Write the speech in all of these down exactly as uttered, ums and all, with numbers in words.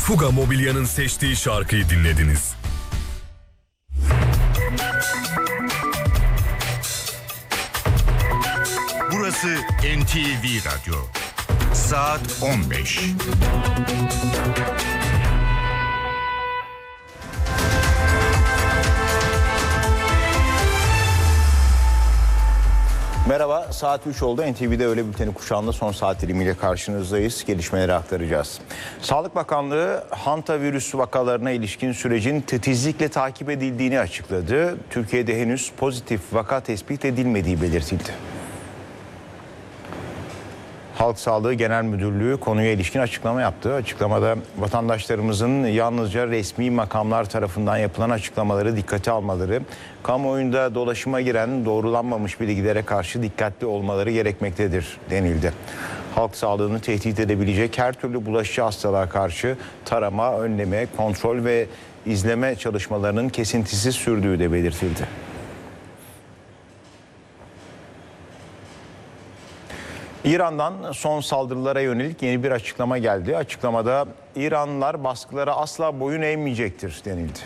Fuga Mobilya'nın seçtiği şarkıyı dinlediniz. Burası N T V Radyo. Saat on beş. Merhaba, saat üç oldu. N T V'de öğle bülteni kuşağında son saat dilimiyle karşınızdayız. Gelişmeleri aktaracağız. Sağlık Bakanlığı hantavirüs vakalarına ilişkin sürecin titizlikle takip edildiğini açıkladı. Türkiye'de henüz pozitif vaka tespit edilmediği belirtildi. Halk Sağlığı Genel Müdürlüğü konuya ilişkin açıklama yaptı. Açıklamada vatandaşlarımızın yalnızca resmi makamlar tarafından yapılan açıklamaları dikkate almaları, kamuoyunda dolaşıma giren doğrulanmamış bilgilere karşı dikkatli olmaları gerekmektedir denildi. Halk sağlığını tehdit edebilecek her türlü bulaşıcı hastalığa karşı tarama, önleme, kontrol ve izleme çalışmalarının kesintisiz sürdüğü de belirtildi. İran'dan son saldırılara yönelik yeni bir açıklama geldi. Açıklamada İranlılar baskılara asla boyun eğmeyecektir denildi.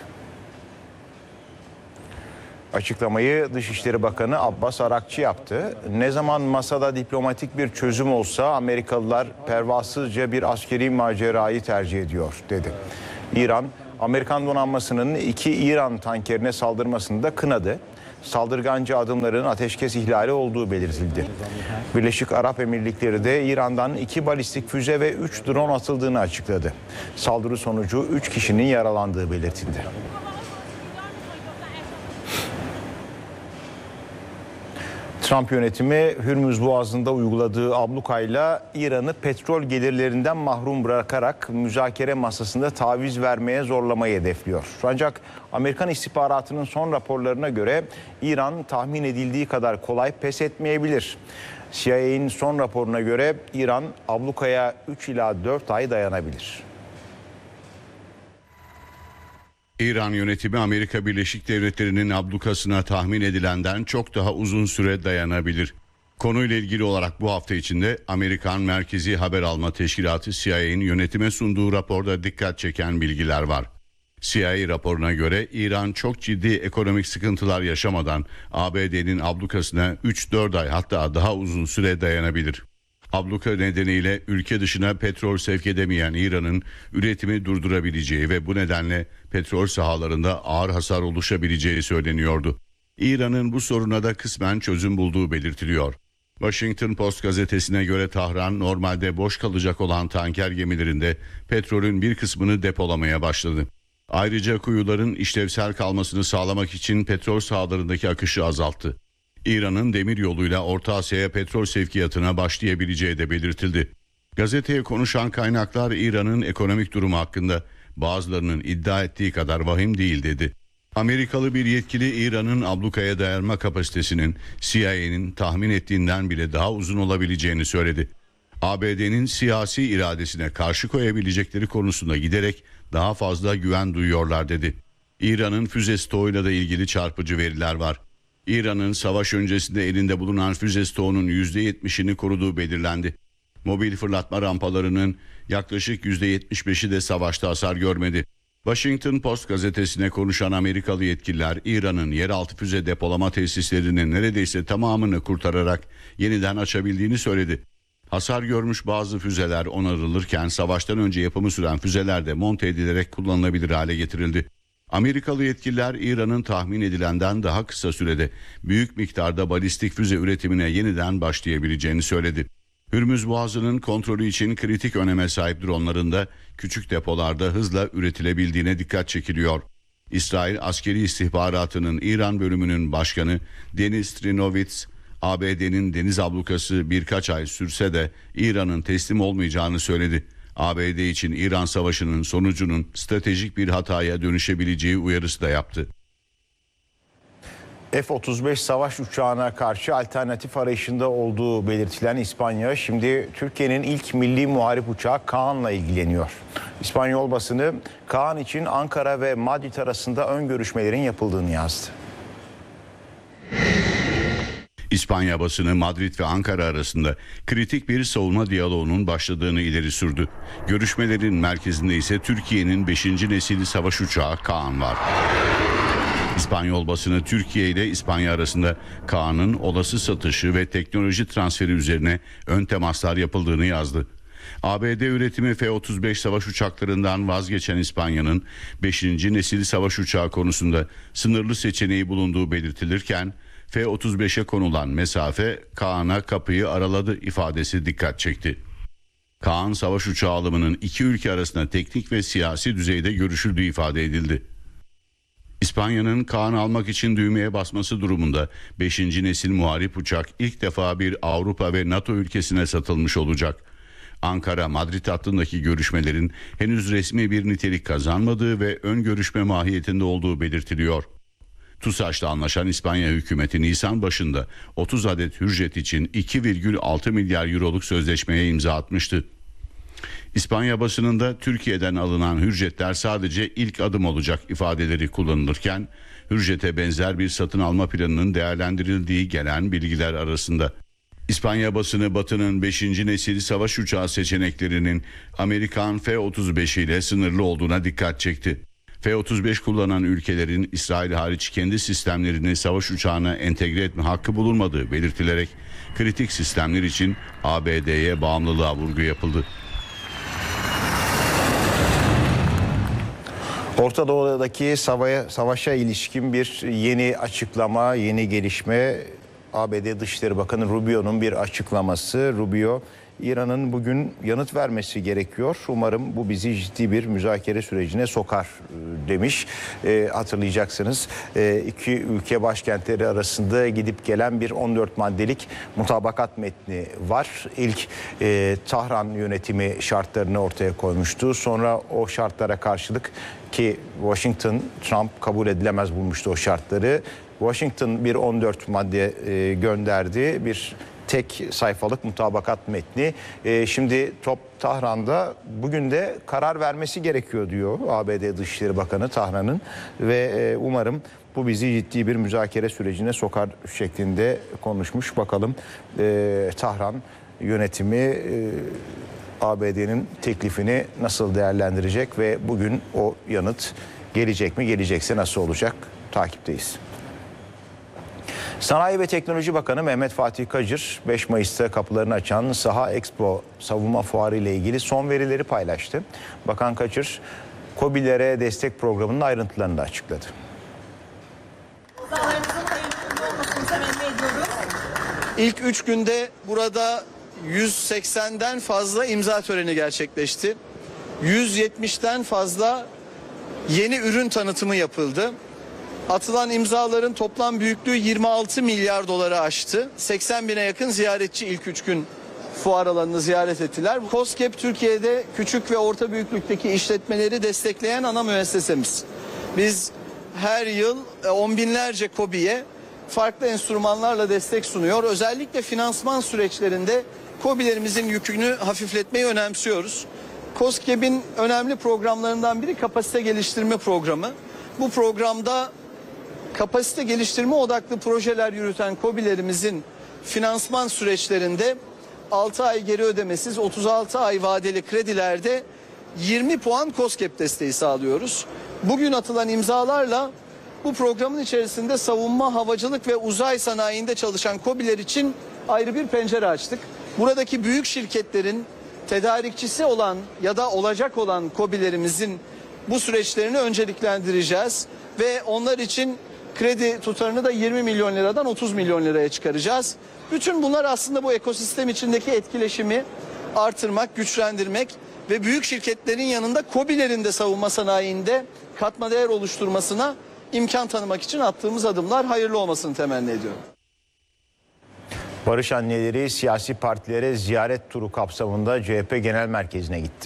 Açıklamayı Dışişleri Bakanı Abbas Arakçı yaptı. Ne zaman masada diplomatik bir çözüm olsa Amerikalılar pervasızca bir askeri macerayı tercih ediyor dedi. İran, Amerikan donanmasının iki İran tankerine saldırmasını da kınadı. Saldırganca adımların ateşkes ihlali olduğu belirtildi. Birleşik Arap Emirlikleri de İran'dan iki balistik füze ve üç drone atıldığını açıkladı. Saldırı sonucu üç kişinin yaralandığı belirtildi. Trump yönetimi Hürmüz Boğazı'nda uyguladığı ablukayla İran'ı petrol gelirlerinden mahrum bırakarak müzakere masasında taviz vermeye zorlamayı hedefliyor. Ancak Amerikan istihbaratının son raporlarına göre İran tahmin edildiği kadar kolay pes etmeyebilir. C I A'nin son raporuna göre İran ablukaya üç ila dört ay dayanabilir. İran yönetimi Amerika Birleşik Devletleri'nin ablukasına tahmin edilenden çok daha uzun süre dayanabilir. Konuyla ilgili olarak bu hafta içinde Amerikan Merkezi Haber Alma Teşkilatı C I A'nin yönetime sunduğu raporda dikkat çeken bilgiler var. C I A raporuna göre İran çok ciddi ekonomik sıkıntılar yaşamadan A B D'nin ablukasına üç dört ay hatta daha uzun süre dayanabilir. Abluka nedeniyle ülke dışına petrol sevk edemeyen İran'ın üretimi durdurabileceği ve bu nedenle petrol sahalarında ağır hasar oluşabileceği söyleniyordu. İran'ın bu soruna da kısmen çözüm bulduğu belirtiliyor. Washington Post gazetesine göre Tahran normalde boş kalacak olan tanker gemilerinde petrolün bir kısmını depolamaya başladı. Ayrıca kuyuların işlevsel kalmasını sağlamak için petrol sahalarındaki akışı azalttı. İran'ın demir yoluyla Orta Asya'ya petrol sevkiyatına başlayabileceği de belirtildi. Gazeteye konuşan kaynaklar İran'ın ekonomik durumu hakkında bazılarının iddia ettiği kadar vahim değil dedi. Amerikalı bir yetkili İran'ın ablukaya dayanma kapasitesinin C I A'nin tahmin ettiğinden bile daha uzun olabileceğini söyledi. A B D'nin siyasi iradesine karşı koyabilecekleri konusunda giderek daha fazla güven duyuyorlar dedi. İran'ın füze stoğuyla da ilgili çarpıcı veriler var. İran'ın savaş öncesinde elinde bulunan füze stoğunun yüzde yetmişini koruduğu belirlendi. Mobil fırlatma rampalarının yaklaşık yüzde yetmiş beşi de savaşta hasar görmedi. Washington Post gazetesine konuşan Amerikalı yetkililer İran'ın yeraltı füze depolama tesislerinin neredeyse tamamını kurtararak yeniden açabildiğini söyledi. Hasar görmüş bazı füzeler onarılırken savaştan önce yapımı süren füzeler de monte edilerek kullanılabilir hale getirildi. Amerikalı yetkililer İran'ın tahmin edilenden daha kısa sürede büyük miktarda balistik füze üretimine yeniden başlayabileceğini söyledi. Hürmüz Boğazı'nın kontrolü için kritik öneme sahip dronların da küçük depolarda hızla üretilebildiğine dikkat çekiliyor. İsrail Askeri İstihbaratı'nın İran bölümünün başkanı Deniz Trinovitz, A B D'nin deniz ablukası birkaç ay sürse de İran'ın teslim olmayacağını söyledi. A B D için İran Savaşı'nın sonucunun stratejik bir hataya dönüşebileceği uyarısı da yaptı. F otuz beş savaş uçağına karşı alternatif arayışında olduğu belirtilen İspanya, şimdi Türkiye'nin ilk milli muharip uçağı Kaan'la ilgileniyor. İspanyol basını Kaan için Ankara ve Madrid arasında ön görüşmelerin yapıldığını yazdı. İspanya basını Madrid ve Ankara arasında kritik bir savunma diyaloğunun başladığını ileri sürdü. Görüşmelerin merkezinde ise Türkiye'nin beşinci nesil savaş uçağı Kaan var. İspanyol basını Türkiye ile İspanya arasında Kaan'ın olası satışı ve teknoloji transferi üzerine ön temaslar yapıldığını yazdı. A B D üretimi F otuz beş savaş uçaklarından vazgeçen İspanya'nın beşinci nesil savaş uçağı konusunda sınırlı seçeneği bulunduğu belirtilirken F otuz beşe konulan mesafe Kaan'a kapıyı araladı ifadesi dikkat çekti. Kaan savaş uçağı alımının iki ülke arasında teknik ve siyasi düzeyde görüşüldüğü ifade edildi. İspanya'nın Kaan almak için düğmeye basması durumunda beşinci nesil muharip uçak ilk defa bir Avrupa ve NATO ülkesine satılmış olacak. Ankara-Madrid hattındaki görüşmelerin henüz resmi bir nitelik kazanmadığı ve ön görüşme mahiyetinde olduğu belirtiliyor. TUSAŞ'la anlaşan İspanya hükümeti Nisan başında otuz adet Hürjet için iki virgül altı milyar euroluk sözleşmeye imza atmıştı. İspanya basınında Türkiye'den alınan Hürjetler sadece ilk adım olacak ifadeleri kullanılırken Hürjet'e benzer bir satın alma planının değerlendirildiği gelen bilgiler arasında. İspanya basını Batı'nın beşinci nesil savaş uçağı seçeneklerinin Amerikan F otuz beş ile sınırlı olduğuna dikkat çekti. F otuz beş kullanan ülkelerin İsrail hariç kendi sistemlerini savaş uçağına entegre etme hakkı bulunmadığı belirtilerek kritik sistemler için A B D'ye bağımlılığa vurgu yapıldı. Orta Doğu'daki savaşa, savaşa ilişkin bir yeni açıklama, yeni gelişme. A B D Dışişleri Bakanı Rubio'nun bir açıklaması. Rubio, İran'ın bugün yanıt vermesi gerekiyor. Umarım bu bizi ciddi bir müzakere sürecine sokar demiş. E, hatırlayacaksınız e, iki ülke başkentleri arasında gidip gelen bir on dört maddelik mutabakat metni var. İlk e, Tahran yönetimi şartlarını ortaya koymuştu. Sonra o şartlara karşılık ki Washington, Trump kabul edilemez bulmuştu o şartları. Washington bir on dört madde e, gönderdi. Bir tek sayfalık mutabakat metni. E, şimdi top Tahran'da, bugün de karar vermesi gerekiyor diyor A B D Dışişleri Bakanı Tahran'ın ve e, umarım bu bizi ciddi bir müzakere sürecine sokar şeklinde konuşmuş. Bakalım e, Tahran yönetimi e, A B D'nin teklifini nasıl değerlendirecek ve bugün o yanıt gelecek mi? Gelecekse nasıl olacak? Takipteyiz. Sanayi ve Teknoloji Bakanı Mehmet Fatih Kacır, beş Mayıs'ta kapılarını açan Saha Expo savunma fuarı ile ilgili son verileri paylaştı. Bakan Kacır, KOBİ'lere destek programının ayrıntılarını da açıkladı. İlk üç günde burada yüz seksenden fazla imza töreni gerçekleşti. yüz yetmişten fazla yeni ürün tanıtımı yapıldı. Atılan imzaların toplam büyüklüğü yirmi altı milyar doları aştı. seksen bine yakın ziyaretçi ilk üç gün fuar alanını ziyaret ettiler. KOSGEB Türkiye'de küçük ve orta büyüklükteki işletmeleri destekleyen ana müessesemiz. Biz her yıl on binlerce KOBİ'ye farklı enstrümanlarla destek sunuyor. Özellikle finansman süreçlerinde KOBİ'lerimizin yükünü hafifletmeyi önemsiyoruz. KOSGEB'in önemli programlarından biri kapasite geliştirme programı. Bu programda kapasite geliştirme odaklı projeler yürüten KOBİ'lerimizin finansman süreçlerinde altı ay geri ödemesiz, otuz altı ay vadeli kredilerde yirmi puan KOSGEB desteği sağlıyoruz. Bugün atılan imzalarla bu programın içerisinde savunma, havacılık ve uzay sanayinde çalışan KOBİ'ler için ayrı bir pencere açtık. Buradaki büyük şirketlerin tedarikçisi olan ya da olacak olan KOBİ'lerimizin bu süreçlerini önceliklendireceğiz ve onlar için kredi tutarını da yirmi milyon liradan otuz milyon liraya çıkaracağız. Bütün bunlar aslında bu ekosistem içindeki etkileşimi artırmak, güçlendirmek ve büyük şirketlerin yanında KOBİ'lerin de savunma sanayinde katma değer oluşturmasına imkan tanımak için attığımız adımlar, hayırlı olmasını temenni ediyorum. Barış anneleri siyasi partilere ziyaret turu kapsamında C H P Genel Merkezi'ne gitti.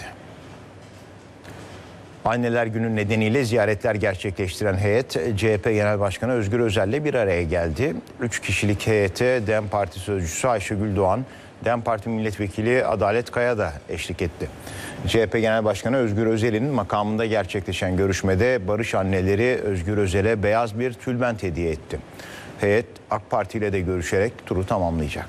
Anneler Günü nedeniyle ziyaretler gerçekleştiren heyet C H P Genel Başkanı Özgür Özel'le bir araya geldi. Üç kişilik heyete DEM Parti Sözcüsü Ayşegül Doğan, DEM Parti Milletvekili Adalet Kaya da eşlik etti. C H P Genel Başkanı Özgür Özel'in makamında gerçekleşen görüşmede Barış anneleri Özgür Özel'e beyaz bir tülbent hediye etti. Heyet AK Parti ile de görüşerek turu tamamlayacak.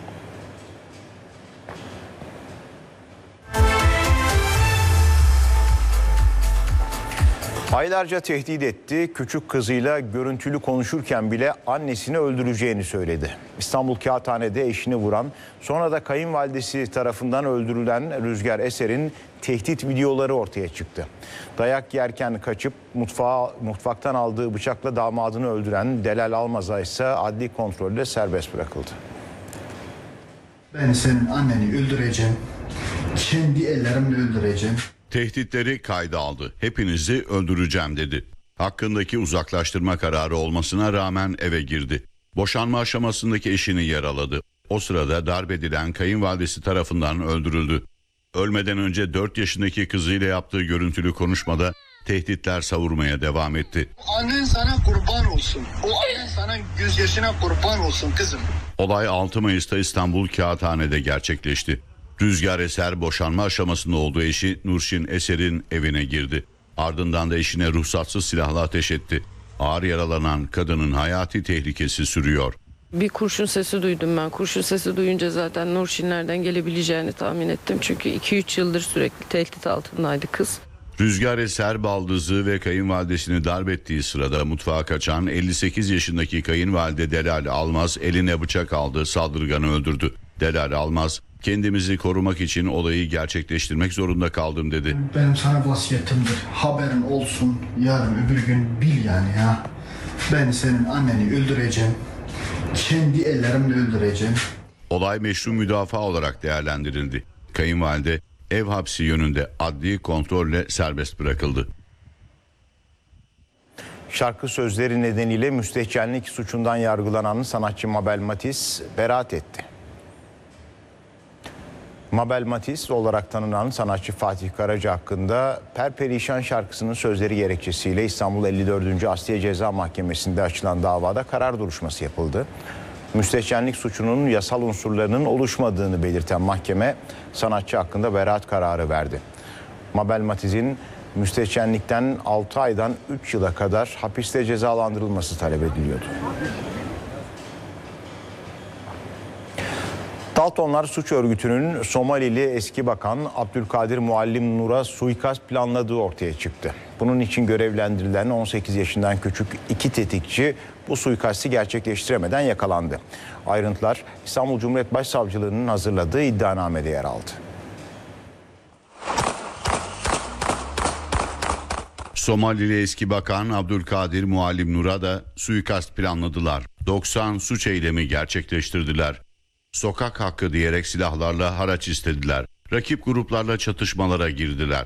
Aylarca tehdit etti, küçük kızıyla görüntülü konuşurken bile annesini öldüreceğini söyledi. İstanbul Kağıthane'de eşini vuran, sonra da kayınvalidesi tarafından öldürülen Rüzgar Eser'in tehdit videoları ortaya çıktı. Dayak yerken kaçıp mutfağa, mutfaktan aldığı bıçakla damadını öldüren Delal Almaz'a ise adli kontrolle serbest bırakıldı. Ben senin anneni öldüreceğim, kendi ellerimle öldüreceğim. Tehditleri kayda aldı. Hepinizi öldüreceğim dedi. Hakkındaki uzaklaştırma kararı olmasına rağmen eve girdi. Boşanma aşamasındaki eşini yaraladı. O sırada darp edilen kayınvalidesi tarafından öldürüldü. Ölmeden önce dört yaşındaki kızıyla yaptığı görüntülü konuşmada tehditler savurmaya devam etti. Annen sana kurban olsun. O annen sana gözyaşına kurban olsun kızım. Olay altı Mayıs'ta İstanbul Kağıthane'de gerçekleşti. Rüzgar Eser boşanma aşamasında olduğu eşi Nurşin Eser'in evine girdi. Ardından da eşine ruhsatsız silahla ateş etti. Ağır yaralanan kadının hayati tehlikesi sürüyor. Bir kurşun sesi duydum ben. Kurşun sesi duyunca zaten Nurşinlerden gelebileceğini tahmin ettim. Çünkü iki üç yıldır sürekli tehdit altındaydı kız. Rüzgar Eser baldızı ve kayınvalidesini darp ettiği sırada mutfağa kaçan elli sekiz yaşındaki kayınvalide Delal Almaz eline bıçak aldı, saldırganı öldürdü. Delal Almaz, kendimizi korumak için olayı gerçekleştirmek zorunda kaldım dedi. Benim sana vasiyetimdir. Haberin olsun, yarın öbür gün bil yani ya. Ben senin anneni öldüreceğim, kendi ellerimle öldüreceğim. Olay meşru müdafaa olarak değerlendirildi. Kayınvalide ev hapsi yönünde adli kontrolle serbest bırakıldı. Şarkı sözleri nedeniyle müstehcenlik suçundan yargılanan sanatçı Mabel Matiz beraat etti. Mabel Matiz olarak tanınan sanatçı Fatih Karaca hakkında Perperişan şarkısının sözleri gerekçesiyle İstanbul elli dördüncü Asliye Ceza Mahkemesi'nde açılan davada karar duruşması yapıldı. Müstehcenlik suçunun yasal unsurlarının oluşmadığını belirten mahkeme sanatçı hakkında beraat kararı verdi. Mabel Matiz'in müstehcenlikten altı aydan üç yıla kadar hapiste cezalandırılması talep ediliyordu. Daltonlar suç örgütünün Somalili eski bakan Abdülkadir Muallim Nur'a suikast planladığı ortaya çıktı. Bunun için görevlendirilen on sekiz yaşından küçük iki tetikçi bu suikasti gerçekleştiremeden yakalandı. Ayrıntılar İstanbul Cumhuriyet Başsavcılığı'nın hazırladığı iddianamede yer aldı. Somalili eski bakan Abdülkadir Muallim Nur'a da suikast planladılar. doksan suç eylemi gerçekleştirdiler. Sokak hakkı diyerek silahlarla haraç istediler. Rakip gruplarla çatışmalara girdiler.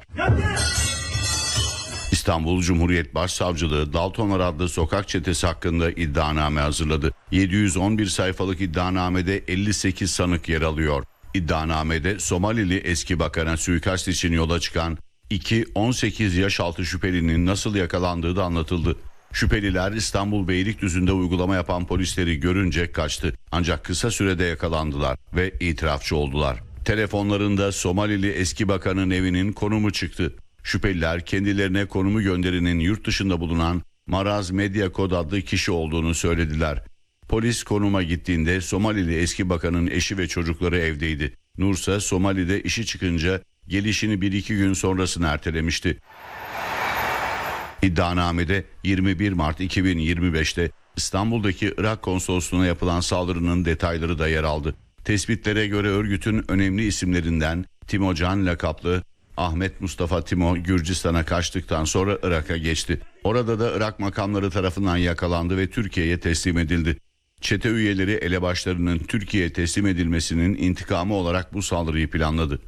İstanbul Cumhuriyet Başsavcılığı Daltonlar adlı sokak çetesi hakkında iddianame hazırladı. yedi yüz on bir sayfalık iddianamede elli sekiz sanık yer alıyor. İddianamede Somalili eski bakana suikast için yola çıkan iki on sekiz yaş altı şüphelinin nasıl yakalandığı da anlatıldı. Şüpheliler İstanbul Beylikdüzü'nde uygulama yapan polisleri görünce kaçtı. Ancak kısa sürede yakalandılar ve itirafçı oldular. Telefonlarında Somalili eski bakanın evinin konumu çıktı. Şüpheliler kendilerine konumu gönderinin yurt dışında bulunan Maraz Medya Kod adlı kişi olduğunu söylediler. Polis konuma gittiğinde Somalili eski bakanın eşi ve çocukları evdeydi. Nur ise Somali'de işi çıkınca gelişini bir iki gün sonrasını ertelemişti. İddianamede yirmi bir Mart iki bin yirmi beş'te İstanbul'daki Irak konsolosluğuna yapılan saldırının detayları da yer aldı. Tespitlere göre örgütün önemli isimlerinden Timo Can lakaplı Ahmet Mustafa Timo Gürcistan'a kaçtıktan sonra Irak'a geçti. Orada da Irak makamları tarafından yakalandı ve Türkiye'ye teslim edildi. Çete üyeleri elebaşlarının Türkiye'ye teslim edilmesinin intikamı olarak bu saldırıyı planladı.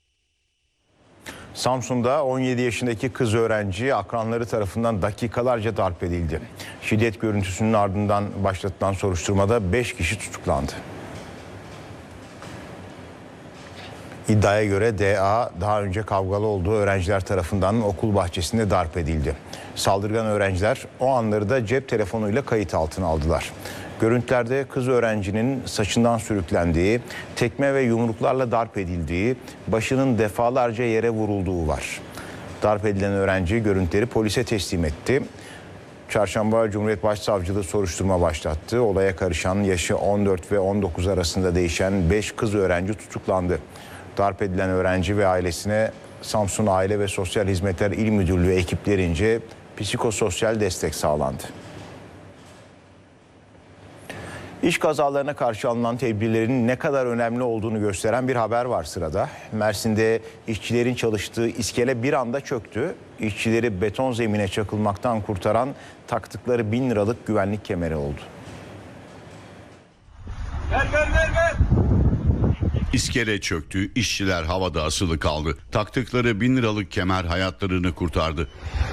Samsun'da on yedi yaşındaki kız öğrenci akranları tarafından dakikalarca darp edildi. Şiddet görüntüsünün ardından başlatılan soruşturmada beş kişi tutuklandı. İddiaya göre D A daha önce kavgalı olduğu öğrenciler tarafından okul bahçesinde darp edildi. Saldırgan öğrenciler o anları da cep telefonuyla kayıt altına aldılar. Görüntülerde kız öğrencinin saçından sürüklendiği, tekme ve yumruklarla darp edildiği, başının defalarca yere vurulduğu var. Darp edilen öğrenci görüntüleri polise teslim etti. Çarşamba Cumhuriyet Başsavcılığı soruşturma başlattı. Olaya karışan yaşı on dört ve on dokuz arasında değişen beş kız öğrenci tutuklandı. Darp edilen öğrenci ve ailesine Samsun Aile ve Sosyal Hizmetler İl Müdürlüğü ekiplerince psikososyal destek sağlandı. İş kazalarına karşı alınan tedbirlerin ne kadar önemli olduğunu gösteren bir haber var sırada. Mersin'de işçilerin çalıştığı iskele bir anda çöktü. İşçileri beton zemine çakılmaktan kurtaran taktıkları bin liralık güvenlik kemeri oldu. Ver ver ver ver. İskele çöktü, işçiler havada asılı kaldı. Taktıkları bin liralık kemer hayatlarını kurtardı.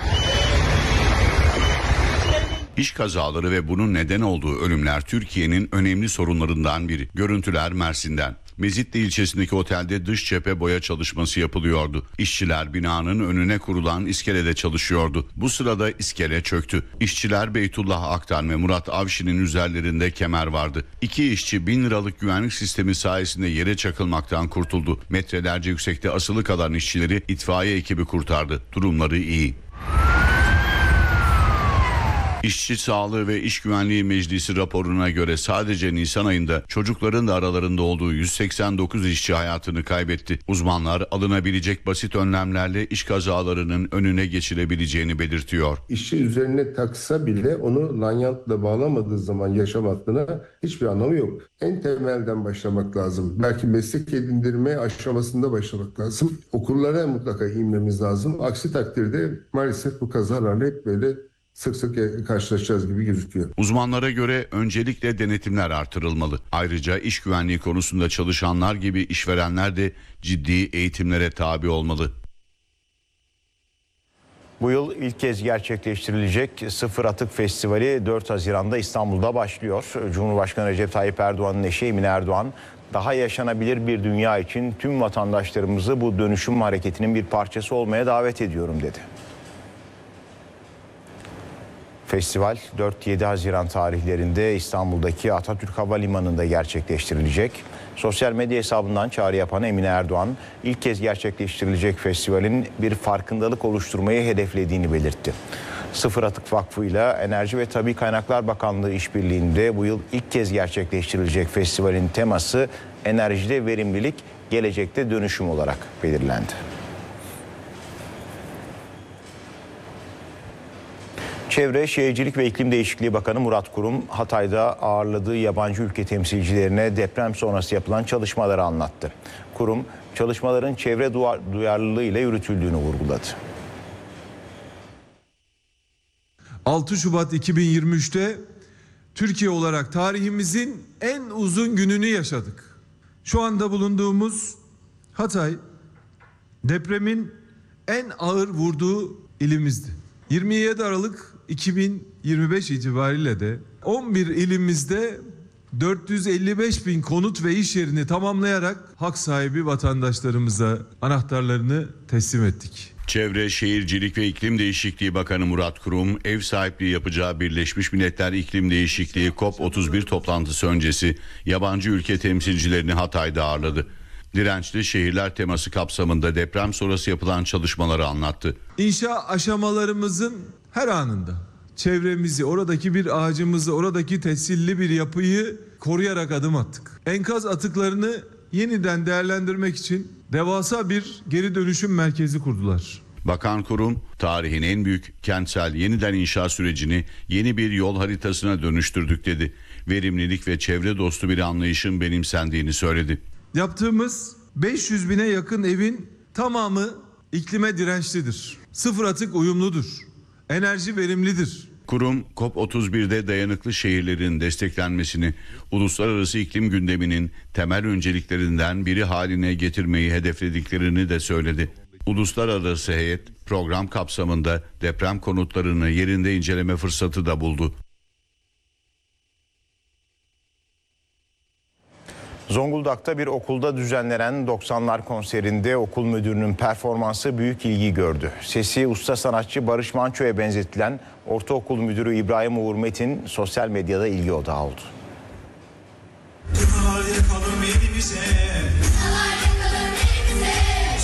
İş kazaları ve bunun neden olduğu ölümler Türkiye'nin önemli sorunlarından biri. Görüntüler Mersin'den. Mezitli ilçesindeki otelde dış cephe boya çalışması yapılıyordu. İşçiler binanın önüne kurulan iskelede çalışıyordu. Bu sırada iskele çöktü. İşçiler Beytullah Aktan ve Murat Avşin'in üzerlerinde kemer vardı. İki işçi bin liralık güvenlik sistemi sayesinde yere çakılmaktan kurtuldu. Metrelerce yüksekte asılı kalan işçileri itfaiye ekibi kurtardı. Durumları iyi. İşçi Sağlığı ve İş Güvenliği Meclisi raporuna göre sadece Nisan ayında çocukların da aralarında olduğu yüz seksen dokuz işçi hayatını kaybetti. Uzmanlar alınabilecek basit önlemlerle iş kazalarının önüne geçilebileceğini belirtiyor. İşçi üzerine taksa bile onu lanyantla bağlamadığı zaman yaşam hattına hiçbir anlamı yok. En temelden başlamak lazım. Belki meslek edindirme aşamasında başlamak lazım. Okullara mutlaka inmemiz lazım. Aksi takdirde maalesef bu kazalarla hep böyle sık sık karşılaşacağız gibi gözüküyor. Uzmanlara göre öncelikle denetimler artırılmalı. Ayrıca iş güvenliği konusunda çalışanlar gibi işverenler de ciddi eğitimlere tabi olmalı. Bu yıl ilk kez gerçekleştirilecek Sıfır Atık Festivali dört Haziran'da İstanbul'da başlıyor. Cumhurbaşkanı Recep Tayyip Erdoğan'ın eşi Emine Erdoğan, daha yaşanabilir bir dünya için tüm vatandaşlarımızı bu dönüşüm hareketinin bir parçası olmaya davet ediyorum dedi. Festival dört yedi Haziran tarihlerinde İstanbul'daki Atatürk Havalimanı'nda gerçekleştirilecek. Sosyal medya hesabından çağrı yapan Emine Erdoğan, ilk kez gerçekleştirilecek festivalin bir farkındalık oluşturmayı hedeflediğini belirtti. Sıfır Atık Vakfı ile Enerji ve Tabii Kaynaklar Bakanlığı işbirliğinde bu yıl ilk kez gerçekleştirilecek festivalin teması enerjide verimlilik, gelecekte dönüşüm olarak belirlendi. Çevre, Şehircilik ve İklim Değişikliği Bakanı Murat Kurum, Hatay'da ağırladığı yabancı ülke temsilcilerine deprem sonrası yapılan çalışmaları anlattı. Kurum, çalışmaların çevre duyarlılığı ile yürütüldüğünü vurguladı. altı Şubat iki bin yirmi üç'te Türkiye olarak tarihimizin en uzun gününü yaşadık. Şu anda bulunduğumuz Hatay, depremin en ağır vurduğu ilimizdi. yirmi yedi Aralık iki bin yirmi beş itibariyle de on bir ilimizde dört yüz elli beş bin konut ve iş yerini tamamlayarak hak sahibi vatandaşlarımıza anahtarlarını teslim ettik. Çevre, Şehircilik ve İklim Değişikliği Bakanı Murat Kurum, ev sahipliği yapacağı Birleşmiş Milletler İklim Değişikliği COP otuz bir toplantısı öncesi yabancı ülke temsilcilerini Hatay'da ağırladı. Dirençli şehirler teması kapsamında deprem sonrası yapılan çalışmaları anlattı. İnşa aşamalarımızın her anında çevremizi, oradaki bir ağacımızı, oradaki tescilli bir yapıyı koruyarak adım attık. Enkaz atıklarını yeniden değerlendirmek için devasa bir geri dönüşüm merkezi kurdular. Bakan Kurum, tarihin en büyük kentsel yeniden inşa sürecini yeni bir yol haritasına dönüştürdük dedi. Verimlilik ve çevre dostu bir anlayışın benimsendiğini söyledi. Yaptığımız beş yüz bine yakın evin tamamı iklime dirençlidir. Sıfır atık uyumludur. Enerji verimlidir. Kurum, COP otuz bir'de dayanıklı şehirlerin desteklenmesini uluslararası iklim gündeminin temel önceliklerinden biri haline getirmeyi hedeflediklerini de söyledi. Uluslararası heyet program kapsamında deprem konutlarını yerinde inceleme fırsatı da buldu. Zonguldak'ta bir okulda düzenlenen doksanlar konserinde okul müdürünün performansı büyük ilgi gördü. Sesi usta sanatçı Barış Manço'ya benzetilen ortaokul müdürü İbrahim Uğur Metin sosyal medyada ilgi odağı oldu.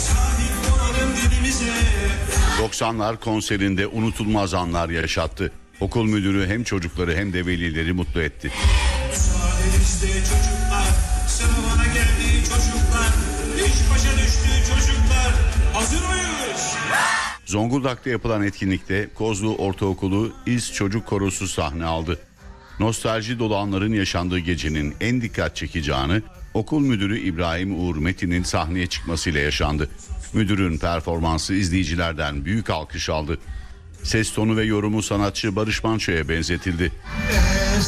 doksanlar konserinde unutulmaz anlar yaşattı. Okul müdürü hem çocukları hem de velileri mutlu etti. Müsaadenizle çocuklar, sınıfına geldi çocuklar, iş başa düştü çocuklar, hazır mıyız? Zonguldak'ta yapılan etkinlikte Kozlu Ortaokulu İz Çocuk Korosu sahne aldı. Nostalji dolu anların yaşandığı gecenin en dikkat çekici anı okul müdürü İbrahim Uğur Metin'in sahneye çıkmasıyla yaşandı. Müdürün performansı izleyicilerden büyük alkış aldı. Ses tonu ve yorumu sanatçı Barış Manço'ya benzetildi.